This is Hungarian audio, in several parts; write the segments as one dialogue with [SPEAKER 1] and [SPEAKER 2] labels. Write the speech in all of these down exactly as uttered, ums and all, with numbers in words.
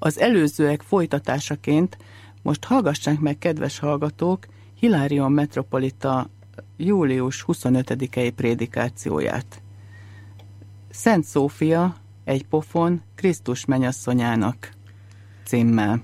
[SPEAKER 1] Az előzőek folytatásaként most hallgassák meg, kedves hallgatók, Hilarion metropolita július huszonötödikei prédikációját. Szent Szófia, egy pofon Krisztus mennyasszonyának címmel.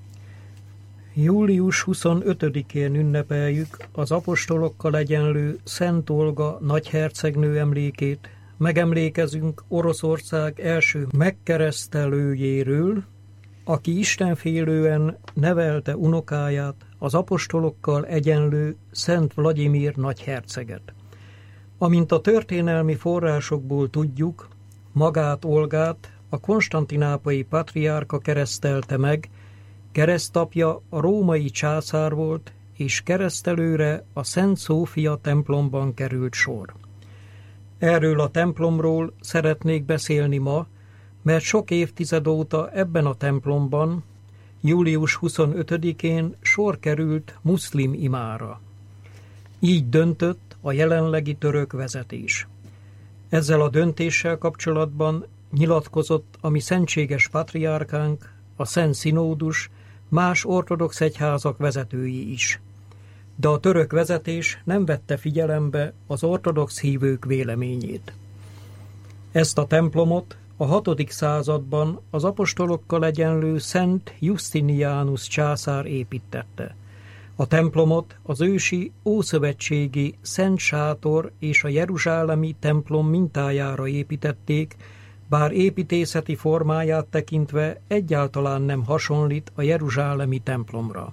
[SPEAKER 2] július huszonötödikén ünnepeljük az apostolokkal egyenlő Szent Olga nagyhercegnő emlékét, megemlékezünk Oroszország első megkeresztelőjéről, aki istenfélően nevelte unokáját, az apostolokkal egyenlő Szent Vlagyimir nagyherceget. Amint a történelmi forrásokból tudjuk, magát Olgát a konstantinápolyi patriárka keresztelte meg, keresztapja a római császár volt, és keresztelőre a Szent Szófia templomban került sor. Erről a templomról szeretnék beszélni ma, mert sok évtized óta ebben a templomban, július huszonötödikén sor került muszlim imára. Így döntött a jelenlegi török vezetés. Ezzel a döntéssel kapcsolatban nyilatkozott a mi szentséges patriárkánk, a Szent Szinódus, más ortodox egyházak vezetői is. De a török vezetés nem vette figyelembe az ortodox hívők véleményét. Ezt a templomot a hatodik században az apostolokkal egyenlő Szent Justinianus császár építtette. A templomot az ősi ószövetségi Szent Sátor és a jeruzsálemi templom mintájára építették, bár építészeti formáját tekintve egyáltalán nem hasonlít a jeruzsálemi templomra.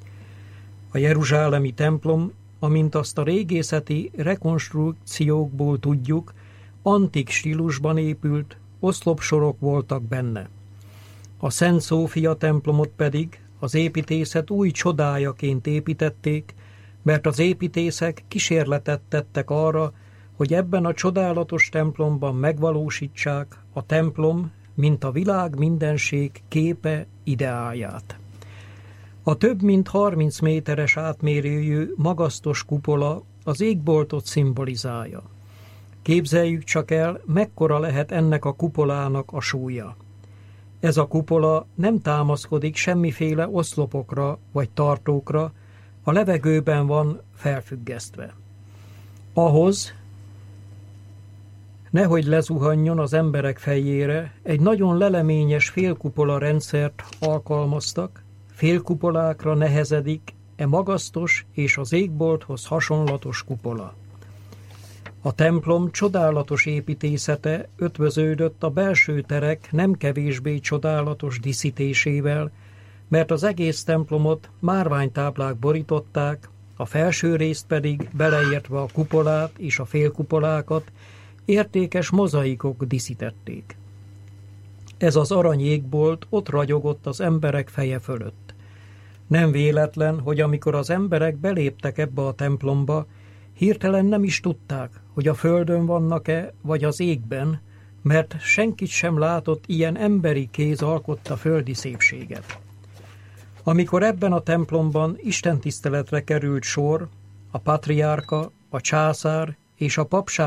[SPEAKER 2] A jeruzsálemi templom, amint azt a régészeti rekonstrukciókból tudjuk, antik stílusban épült, oszlopsorok voltak benne. A Szent Szófia templomot pedig az építészet új csodájaként építették, mert az építészek kísérletet tettek arra, hogy ebben a csodálatos templomban megvalósítsák a templom, mint a világ mindenség képe, ideáját. A több mint harminc méteres átmérőjű magasztos kupola az égboltot szimbolizálja. Képzeljük csak el, mekkora lehet ennek a kupolának a súlya. Ez a kupola nem támaszkodik semmiféle oszlopokra vagy tartókra, a levegőben van felfüggesztve. Ahhoz, nehogy lezuhanjon az emberek fejére, egy nagyon leleményes félkupola rendszert alkalmaztak, félkupolákra nehezedik e magasztos és az égbolthoz hasonlatos kupola. A templom csodálatos építészete ötvöződött a belső terek nem kevésbé csodálatos díszítésével, mert az egész templomot márványtáblák borították, a felső részt pedig, beleértve a kupolát és a félkupolákat, értékes mozaikok díszítették. Ez az aranyégbolt ott ragyogott az emberek feje fölött. Nem véletlen, hogy amikor az emberek beléptek ebbe a templomba, hirtelen nem is tudták, hogy a földön vannak-e, vagy az égben, mert senkit sem látott ilyen emberi kéz alkotta földi szépséget. Amikor ebben a templomban istentiszteletre került sor, a patriárka, a császár és a papság